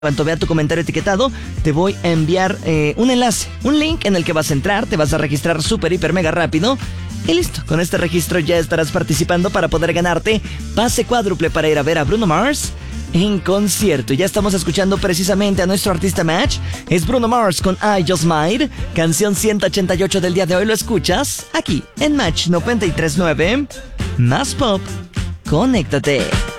cuando vea tu comentario etiquetado, te voy a enviar un enlace, un link en el que vas a entrar, te vas a registrar súper, hiper, mega rápido. Y listo, con este registro ya estarás participando para poder ganarte pase cuádruple para ir a ver a Bruno Mars en concierto. Ya estamos escuchando precisamente a nuestro artista Match. Es Bruno Mars con I Just Might, canción 188 del día de hoy. Lo escuchas aquí en Match 93.9. Más pop, conéctate.